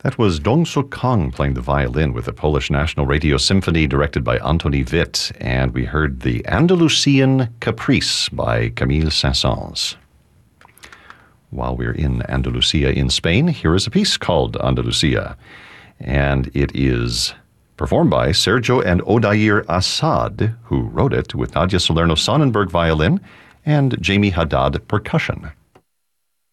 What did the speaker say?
That was Dong Suk Kang playing the violin with the Polish National Radio Symphony directed by Antoni Witt, and we heard the Andalusian Caprice by Camille Saint-Saëns. While we're in Andalusia in Spain, here is a piece called Andalusia, and it is performed by Sergio and Odair Assad, who wrote it with Nadia Salerno Sonnenberg violin and Jamie Haddad percussion.